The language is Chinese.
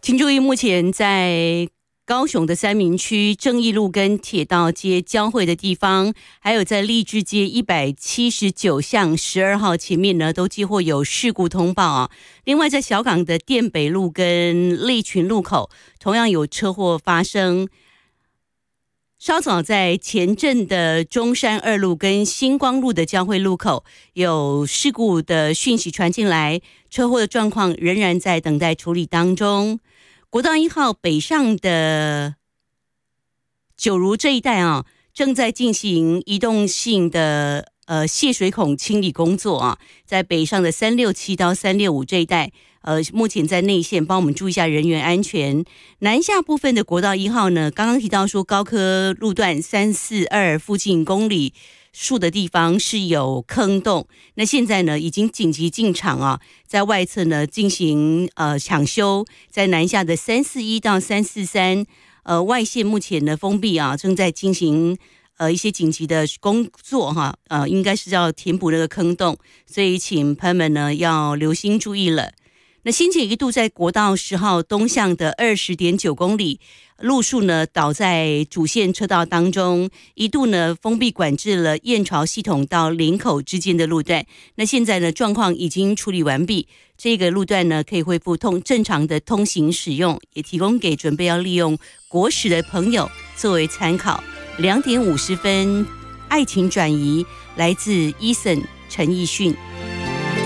请注意，目前在高雄的三民区正义路跟铁道街交汇的地方，还有在励志街179巷12号前面呢，都几乎有事故通报啊。另外，在小港的店北路跟利群路口，同样有车祸发生。稍早在前镇的中山2路跟星光路的交汇路口有事故的讯息传进来，车祸的状况仍然在等待处理当中。国道1号北上的九如这一带啊，正在进行移动性的泄水孔清理工作啊，在北上的367到365这一带，目前在内线帮我们注意一下人员安全。南下部分的国道1号呢，刚刚提到说高科路段342附近公里数的地方是有坑洞，那现在呢已经紧急进场啊，在外侧呢进行抢修，在南下的341到343外线目前呢封闭啊，正在进行一些紧急的工作哈，应该是要填补那个坑洞，所以请朋友们呢要留心注意了。那先前一度在国道10号东向的20.9公里路数呢倒在主线车道当中，一度呢封闭管制了燕巢系统到林口之间的路段。那现在呢状况已经处理完毕，这个路段呢可以恢复正常的通行使用，也提供给准备要利用国史的朋友作为参考。2点50分，爱情转移来自Eason陈奕迅。